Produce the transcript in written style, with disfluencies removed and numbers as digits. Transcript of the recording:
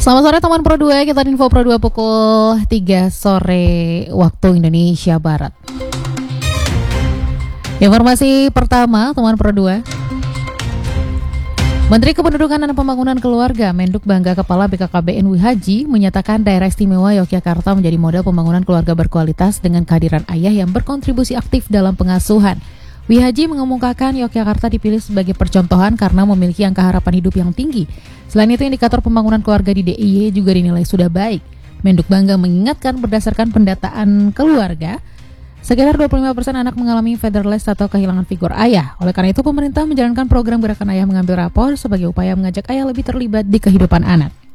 Selamat sore teman Pro 2, kita di Info Pro 2 pukul 3 sore waktu Indonesia Barat. Informasi pertama teman Pro 2. Menteri Kependudukan dan Pembangunan Keluarga Menduk Bangga Kepala BKKBN Wihaji menyatakan daerah istimewa Yogyakarta menjadi model pembangunan keluarga berkualitas dengan kehadiran ayah yang berkontribusi aktif dalam pengasuhan. Wihaji mengemukakan Yogyakarta dipilih sebagai percontohan karena memiliki angka harapan hidup yang tinggi. Selain itu, indikator pembangunan keluarga di DIY juga dinilai sudah baik. Menduk Bangga mengingatkan berdasarkan pendataan keluarga, sekitar 25% anak mengalami fatherless atau kehilangan figur ayah. Oleh karena itu, pemerintah menjalankan program Gerakan Ayah Mengambil Rapor sebagai upaya mengajak ayah lebih terlibat di kehidupan anak.